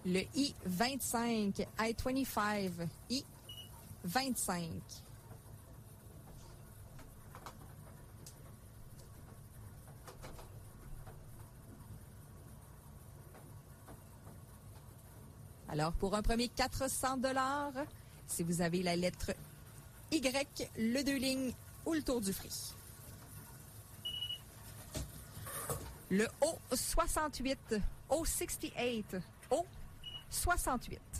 Le I-25, I-25, I-25. Alors, pour un premier 400 $, si vous avez la lettre Y, le 2 lignes ou le tour du prix. Le O68, O68, O68.